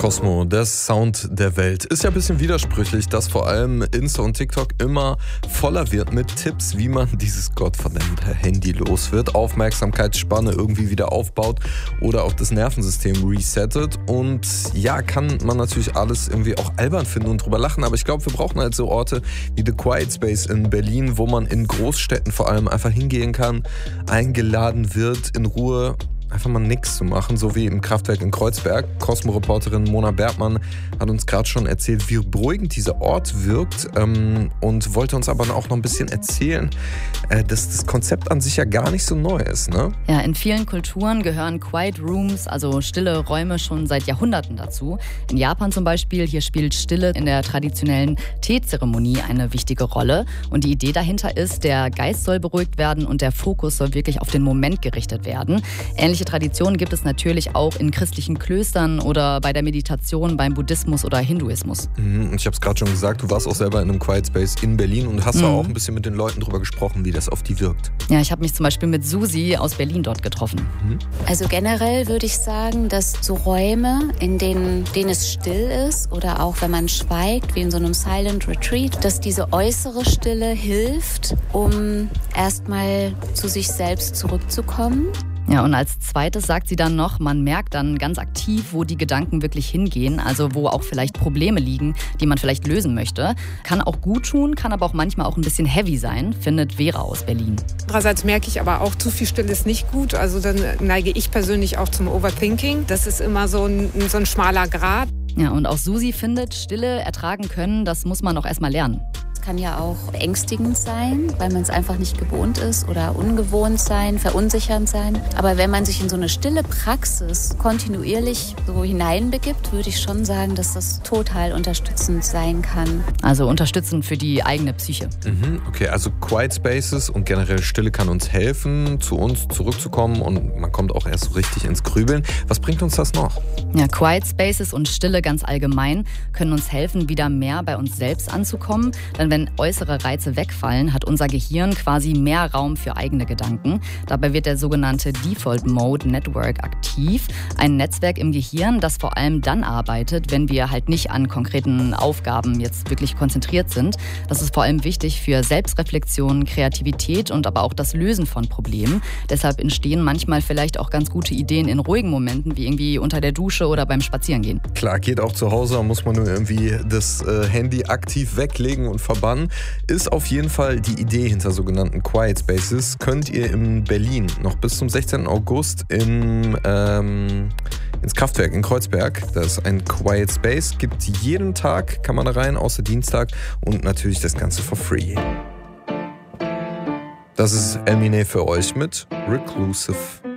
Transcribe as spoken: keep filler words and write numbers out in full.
Cosmo, der Sound der Welt. Ist ja ein bisschen widersprüchlich, dass vor allem Insta und TikTok immer voller wird mit Tipps, wie man dieses gottverdammte Handy los wird, Aufmerksamkeitsspanne irgendwie wieder aufbaut oder auch das Nervensystem resettet. Und ja, kann man natürlich alles irgendwie auch albern finden und drüber lachen, aber ich glaube, wir brauchen halt so Orte wie The Quiet Space in Berlin, wo man in Großstädten vor allem einfach hingehen kann, eingeladen wird, in Ruhe einfach mal nichts zu machen, so wie im Kraftwerk in Kreuzberg. Cosmo-Reporterin Mona Bergmann hat uns gerade schon erzählt, wie beruhigend dieser Ort wirkt, ähm, und wollte uns aber auch noch ein bisschen erzählen, äh, dass das Konzept an sich ja gar nicht so neu ist, ne? Ja, in vielen Kulturen gehören Quiet Rooms, also stille Räume, schon seit Jahrhunderten dazu. In Japan zum Beispiel, hier spielt Stille in der traditionellen Teezeremonie eine wichtige Rolle. Und die Idee dahinter ist, der Geist soll beruhigt werden und der Fokus soll wirklich auf den Moment gerichtet werden. Ähnliche Traditionen gibt es natürlich auch in christlichen Klöstern oder bei der Meditation beim Buddhismus oder Hinduismus. Mhm, ich habe es gerade schon gesagt, du warst auch selber in einem Quiet Space in Berlin und hast mhm. da auch ein bisschen mit den Leuten drüber gesprochen, wie das auf die wirkt. Ja, ich habe mich zum Beispiel mit Susi aus Berlin dort getroffen. Mhm. Also generell würde ich sagen, dass so Räume, in denen, denen es still ist oder auch wenn man schweigt, wie in so einem Silent Retreat, dass diese äußere Stille hilft, um erstmal zu sich selbst zurückzukommen. Ja, und als zweites sagt sie dann noch, man merkt dann ganz aktiv, wo die Gedanken wirklich hingehen, also wo auch vielleicht Probleme liegen, die man vielleicht lösen möchte. Kann auch gut tun, kann aber auch manchmal auch ein bisschen heavy sein, findet Vera aus Berlin. Andererseits merke ich aber auch, zu viel Stille ist nicht gut. Also dann neige ich persönlich auch zum Overthinking. Das ist immer so ein, so ein schmaler Grat. Ja, und auch Susi findet, Stille ertragen können, das muss man auch erstmal lernen. Kann ja auch ängstigend sein, weil man es einfach nicht gewohnt ist oder ungewohnt sein, verunsichernd sein. Aber wenn man sich in so eine stille Praxis kontinuierlich so hineinbegibt, würde ich schon sagen, dass das total unterstützend sein kann. Also unterstützend für die eigene Psyche. Mhm, okay, also Quiet Spaces und generell Stille kann uns helfen, zu uns zurückzukommen und man kommt auch erst so richtig ins Grübeln. Was bringt uns das noch? Ja, Quiet Spaces und Stille ganz allgemein können uns helfen, wieder mehr bei uns selbst anzukommen. Denn wenn äußere Reize wegfallen, hat unser Gehirn quasi mehr Raum für eigene Gedanken. Dabei wird der sogenannte Default Mode Network aktiv. Ein Netzwerk im Gehirn, das vor allem dann arbeitet, wenn wir halt nicht an konkreten Aufgaben jetzt wirklich konzentriert sind. Das ist vor allem wichtig für Selbstreflexion, Kreativität und aber auch das Lösen von Problemen. Deshalb entstehen manchmal vielleicht auch ganz gute Ideen in ruhigen Momenten, wie irgendwie unter der Dusche oder beim Spazierengehen. Klar, geht auch zu Hause, muss man nur irgendwie das äh, Handy aktiv weglegen und verbannen. Ist auf jeden Fall die Idee hinter sogenannten Quiet Spaces. Könnt ihr in Berlin noch bis zum sechzehnten August im, ähm, ins Kraftwerk in Kreuzberg. Das ist ein Quiet Space. Gibt jeden Tag, kann man da rein, außer Dienstag. Und natürlich das Ganze for free. Das ist Elmine für euch mit Reclusive.